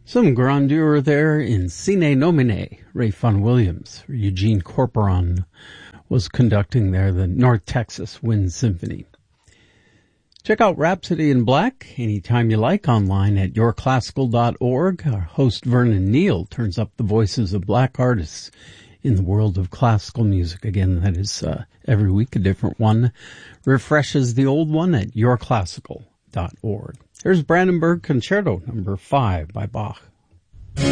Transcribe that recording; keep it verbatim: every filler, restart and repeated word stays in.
Some grandeur there in Sine Nomine. Ray Vaughan Williams, Eugene Corporon was conducting there the North Texas Wind Symphony. Check out Rhapsody in Black anytime you like online at your classical dot org. Our host Vernon Neal turns up the voices of black artists in the world of classical music. Again, that is uh, every week a different one. Refreshes the old one at your classical dot org. Here's Brandenburg Concerto number five by Bach.